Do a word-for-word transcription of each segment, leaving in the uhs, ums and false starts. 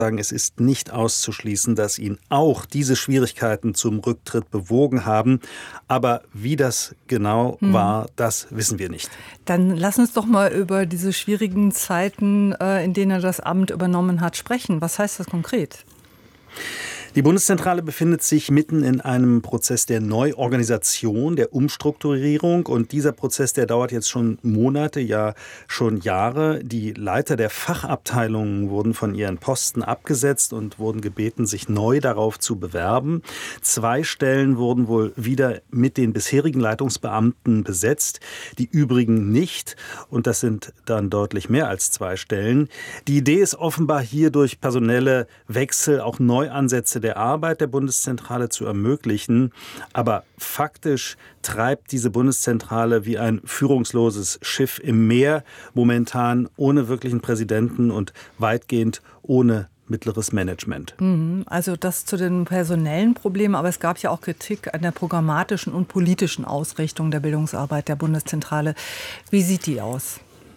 sagen, es ist nicht auszuschließen, dass ihn auch diese Schwierigkeiten zum Rücktritt bewogen haben. Aber wie das genau hm. war, das wissen wir nicht. Dann lass uns doch mal über diese schwierigen Zeiten, in denen er das Amt übernommen hat, sprechen. Was heißt das konkret? Die Bundeszentrale befindet sich mitten in einem Prozess der Neuorganisation, der Umstrukturierung. Und dieser Prozess, der dauert jetzt schon Monate, ja schon Jahre. Die Leiter der Fachabteilungen wurden von ihren Posten abgesetzt und wurden gebeten, sich neu darauf zu bewerben. Zwei Stellen wurden wohl wieder mit den bisherigen Leitungsbeamten besetzt, die übrigen nicht. Und das sind dann deutlich mehr als zwei Stellen. Die Idee ist offenbar hier durch personelle Wechsel auch Neuansätze der Arbeit der Bundeszentrale zu ermöglichen. Aber faktisch treibt diese Bundeszentrale wie ein führungsloses Schiff im Meer, momentan ohne wirklichen Präsidenten und weitgehend ohne mittleres Management. Also das zu den personellen Problemen, aber es gab ja auch Kritik an der programmatischen und politischen Ausrichtung der Bildungsarbeit der Bundeszentrale. Wie sieht die aus?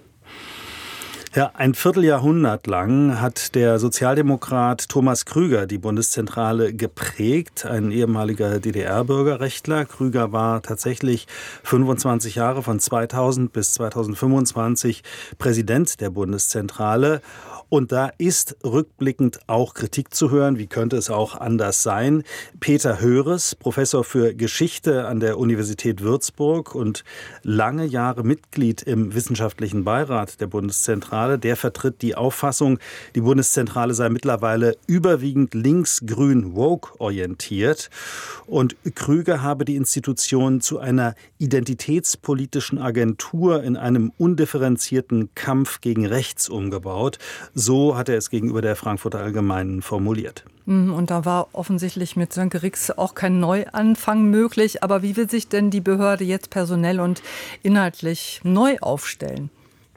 Ja, ein Vierteljahrhundert lang hat der Sozialdemokrat Thomas Krüger die Bundeszentrale geprägt, ein ehemaliger D D R-Bürgerrechtler. Krüger war tatsächlich fünfundzwanzig Jahre, von zweitausend bis zweitausendfünfundzwanzig, Präsident der Bundeszentrale. Und da ist rückblickend auch Kritik zu hören. Wie könnte es auch anders sein? Peter Höres, Professor für Geschichte an der Universität Würzburg und lange Jahre Mitglied im wissenschaftlichen Beirat der Bundeszentrale, der vertritt die Auffassung, die Bundeszentrale sei mittlerweile überwiegend links-grün-woke orientiert. Und Krüger habe die Institution zu einer identitätspolitischen Agentur in einem undifferenzierten Kampf gegen rechts umgebaut. So hat er es gegenüber der Frankfurter Allgemeinen formuliert. Und da war offensichtlich mit Sönke Rix auch kein Neuanfang möglich. Aber wie will sich denn die Behörde jetzt personell und inhaltlich neu aufstellen?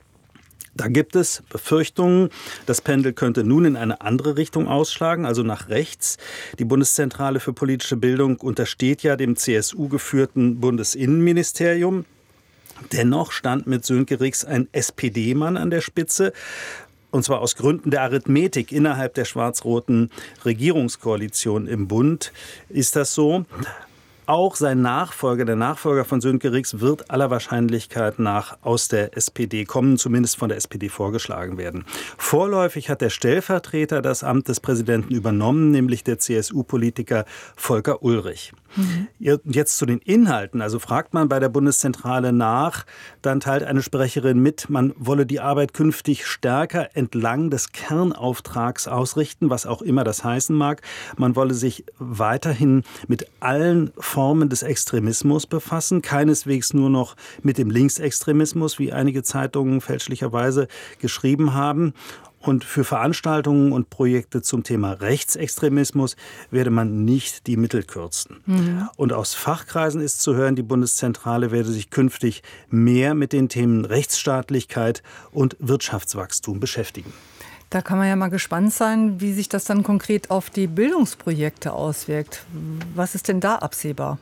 Da gibt es Befürchtungen, das Pendel könnte nun in eine andere Richtung ausschlagen, also nach rechts. Die Bundeszentrale für politische Bildung untersteht ja dem C S U-geführten Bundesinnenministerium. Dennoch stand mit Sönke Rix ein S P D-Mann an der Spitze. Und zwar aus Gründen der Arithmetik innerhalb der schwarz-roten Regierungskoalition im Bund ist das so. Auch sein Nachfolger, der Nachfolger von Sönke Rix, wird aller Wahrscheinlichkeit nach aus der S P D kommen, zumindest von der S P D vorgeschlagen werden. Vorläufig hat der Stellvertreter das Amt des Präsidenten übernommen, nämlich der C S U-Politiker Volker Ullrich. Mhm. Jetzt zu den Inhalten. Also fragt man bei der Bundeszentrale nach, dann teilt eine Sprecherin mit, man wolle die Arbeit künftig stärker entlang des Kernauftrags ausrichten, was auch immer das heißen mag. Man wolle sich weiterhin mit allen Formen des Extremismus befassen, keineswegs nur noch mit dem Linksextremismus, wie einige Zeitungen fälschlicherweise geschrieben haben. Und für Veranstaltungen und Projekte zum Thema Rechtsextremismus werde man nicht die Mittel kürzen. Mhm. Und aus Fachkreisen ist zu hören, die Bundeszentrale werde sich künftig mehr mit den Themen Rechtsstaatlichkeit und Wirtschaftswachstum beschäftigen. Da kann man ja mal gespannt sein, wie sich das dann konkret auf die Bildungsprojekte auswirkt. Was ist denn da absehbar?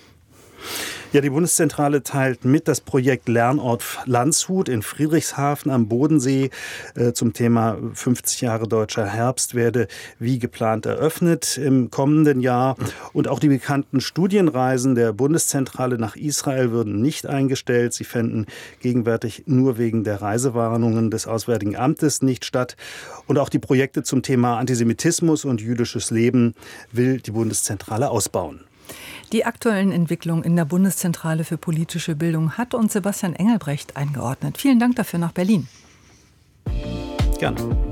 Ja, die Bundeszentrale teilt mit, das Projekt Lernort Landshut in Friedrichshafen am Bodensee äh, zum Thema fünfzig Jahre Deutscher Herbst werde wie geplant eröffnet im kommenden Jahr. Und auch die bekannten Studienreisen der Bundeszentrale nach Israel würden nicht eingestellt. Sie fänden gegenwärtig nur wegen der Reisewarnungen des Auswärtigen Amtes nicht statt. Und auch die Projekte zum Thema Antisemitismus und jüdisches Leben will die Bundeszentrale ausbauen. Die aktuellen Entwicklungen in der Bundeszentrale für politische Bildung hat uns Sebastian Engelbrecht eingeordnet. Vielen Dank dafür nach Berlin. Gerne.